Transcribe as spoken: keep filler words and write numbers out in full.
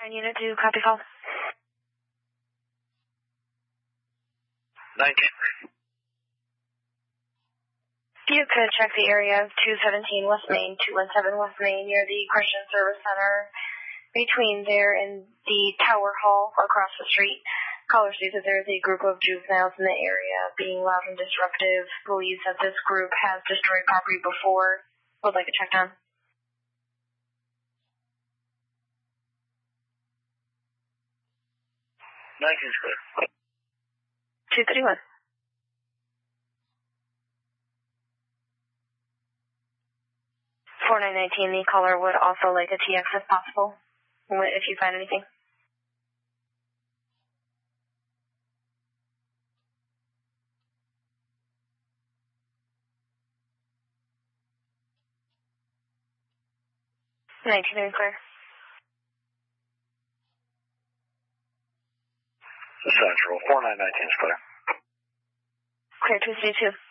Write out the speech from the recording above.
nine unit two, copy call. nineteen. If you could check the area of two seventeen West Main, two one seven West Main, near the Christian Service Center, between there and the Tower Hall across the street. Caller states that there is a group of juveniles in the area being loud and disruptive. Believes that this group has destroyed property before. Would like a check done. nineteen is clear. two thirty-one. forty-nine nineteen, the caller would also like a T X if possible, if you find anything. nineteen is clear. Central, forty-nine nineteen is clear. Clear two three two.